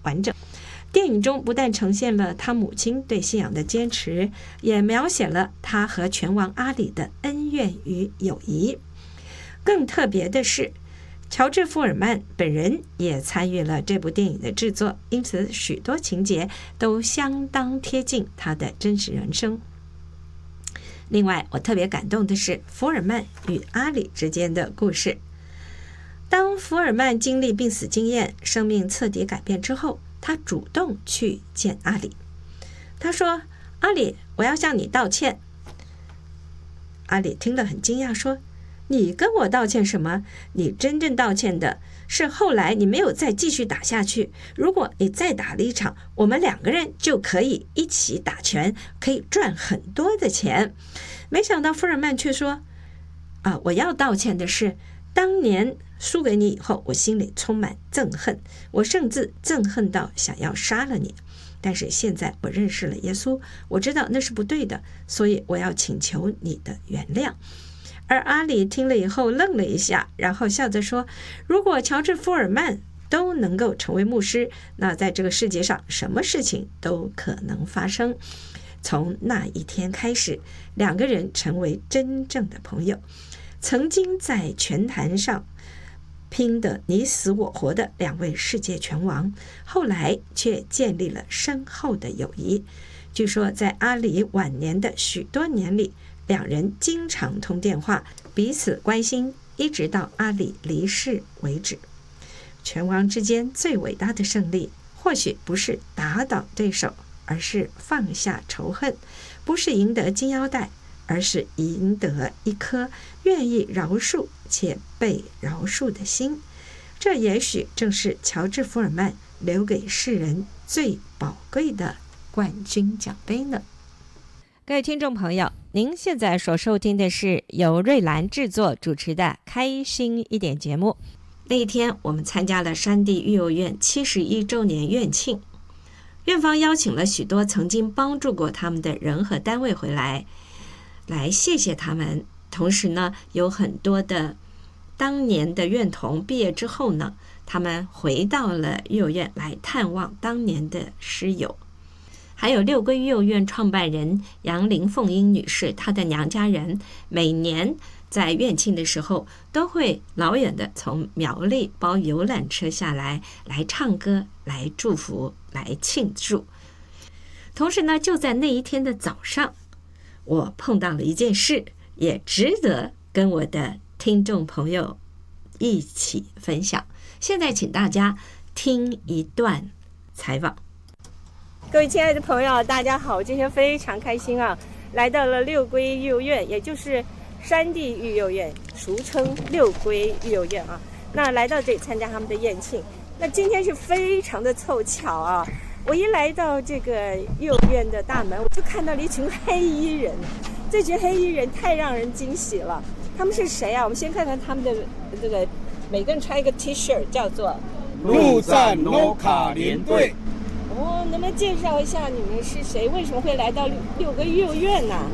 完整。电影中不但呈现了他母亲对信仰的坚持，也描写了他和拳王阿里的恩怨与友谊。更特别的是，乔治·福尔曼本人也参与了这部电影的制作，因此许多情节都相当贴近他的真实人生。另外，我特别感动的是福尔曼与阿里之间的故事。当福尔曼经历病死经验，生命彻底改变之后，他主动去见阿里。他说：“阿里，我要向你道歉。”阿里听了很惊讶，说：“你跟我道歉什么？你真正道歉的是后来你没有再继续打下去。如果你再打了一场，我们2个人就可以一起打拳，可以赚很多的钱。”没想到福尔曼却说：“我要道歉的是，当年输给你以后，我心里充满憎恨，我甚至憎恨到想要杀了你。但是现在我认识了耶稣，我知道那是不对的，所以我要请求你的原谅。”而阿里听了以后愣了一下，然后笑着说：“如果乔治·福尔曼都能够成为牧师，那在这个世界上什么事情都可能发生。”从那一天开始，2个人成为真正的朋友。曾经在拳坛上拼得你死我活的2位世界拳王，后来却建立了深厚的友谊。据说在阿里晚年的许多年里，2人经常通电话，彼此关心，一直到阿里离世为止。拳王之间最伟大的胜利，或许不是打倒对手，而是放下仇恨；不是赢得金腰带，而是赢得一颗愿意饶恕且被饶恕的心。这也许正是乔治·福尔曼留给世人最宝贵的冠军奖杯呢。各位听众朋友，您现在所收听的是由瑞兰制作主持的《开心一点》节目。那一天，我们参加了山地育幼院71周年院庆，院方邀请了许多曾经帮助过他们的人和单位回来谢谢他们。同时呢，有很多的当年的院童毕业之后呢，他们回到了育幼院来探望当年的师友。还有六龟育幼院创办人杨林凤英女士，她的娘家人每年在院庆的时候都会老远的从苗栗包游览车下来唱歌，来祝福，来庆祝。同时呢，就在那一天的早上，我碰到了一件事，也值得跟我的听众朋友一起分享。现在请大家听一段采访。各位亲爱的朋友，大家好，今天非常开心啊，来到了六龟育幼院，也就是山地育幼院，俗称六龟育幼院啊。那来到这里参加他们的宴庆，那今天是非常的凑巧啊。我一来到这个育幼院的大门，我就看到了一群黑衣人。这群黑衣人太让人惊喜了。他们是谁啊？我们先看看他们的这个，每个人穿一个 T 恤，叫做陆战 NOCA 联队。 能不能介绍一下你们是谁？为什么会来到六龟育幼院呢？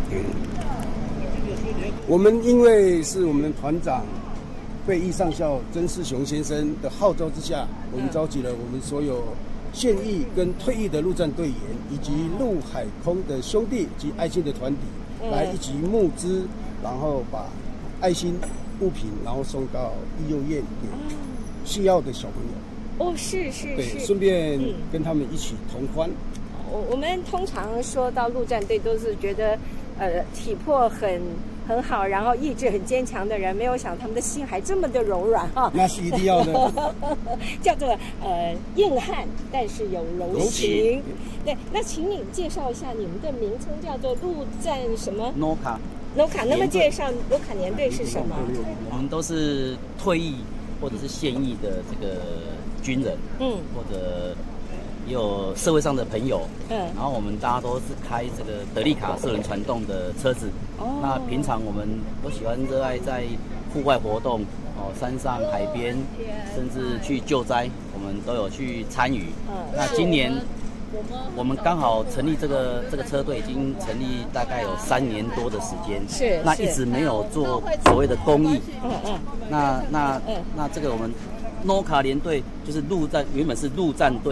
我们因为是我们的团长费义上校曾世雄先生的号召之下，我们召集了我们所有现役跟退役的陆战队员，以及陆海空的兄弟及爱心的团体，来一起募资，然后把爱心物品然后送到育幼院给需要的小朋友。是，对，顺便跟他们一起同欢。 我们通常说到陆战队，都是觉得体魄很好，然后意志很坚强的人，没有想他们的心还这么的柔软哈。 那是一定要的。 叫做硬汉，但是有柔情。对，那请你介绍一下你们的名称，叫做陆战什么 ？NOCA。 那么介绍NOCA年队是什么？ 我们都是退役或者是现役的这个军人，或者也有社会上的朋友，然后我们大家都是开这个德利卡4轮传动的车子。那平常我们都喜欢热爱在户外活动，山上、海边，甚至去救灾，我们都有去参与。那今年我们刚好成立这个车队，已经成立大概有3年多的时间，那一直没有做所谓的公益。那这个我们NOCA 联队就是陆战，原本是陆战队，